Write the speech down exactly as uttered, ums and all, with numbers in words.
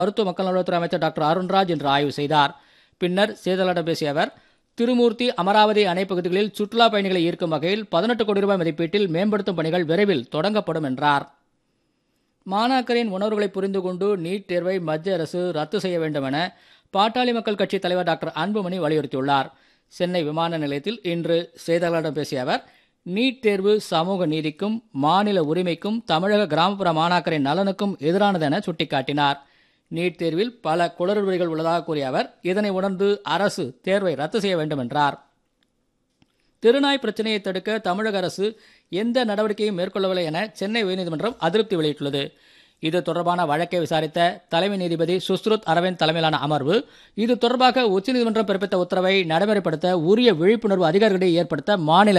மருத்துவ மக்கள் நலத்துறை அமைச்சர் டாக்டர் அருண்ராஜ் இன்று ஆய்வு செய்தார். பின்னர் செய்தியாளர்களிடம் பேசிய அவர், திருமூர்த்தி, அமராவதி அணை பகுதிகளில் சுற்றுலா பயணிகளை ஈர்க்கும் வகையில் பதினெட்டு கோடி ரூபாய் மதிப்பீட்டில் மேம்படுத்தும் பணிகள் விரைவில் தொடங்கப்படும் என்றார். மாணாக்கரின் உணர்வுகளை புரிந்து கொண்டு நீட் தேர்வை மத்திய அரசு ரத்து செய்ய வேண்டும் என பாட்டாளி மக்கள் கட்சி தலைவர் டாக்டர் அன்புமணி வலியுறுத்தியுள்ளார். சென்னை விமான நிலையத்தில் இன்று செய்தியாளர்களிடம் பேசிய அவர், நீட் தேர்வு சமூக நீதிக்கும் மாநில உரிமைக்கும் தமிழக கிராமப்புற மாணாக்கரின் நலனுக்கும் எதிரானது என சுட்டிக்காட்டினார். நீட் தேர்வில் பல குளறுபடிகள் உள்ளதாக கூறிய அவர், இதனை உணர்ந்து அரசு தேர்வை ரத்து செய்ய வேண்டும் என்றார். திருநாய் பிரச்சனையை தடுக்க தமிழக அரசு எந்த நடவடிக்கையும் மேற்கொள்ளவில்லை என சென்னை உயர்நீதிமன்றம் அதிருப்தி வெளியிட்டுள்ளது. இது தொடர்பான வழக்கை விசாரித்த தலைமை நீதிபதி சுஸ்ருத் அரவிந்த் தலைமையிலான அமர்வு, இது தொடர்பாக உச்சநீதிமன்றம் பிறப்பித்த உத்தரவை நடைமுறைப்படுத்த உரிய விழிப்புணர்வு அதிகாரிகளிடையே ஏற்படுத்த மாநில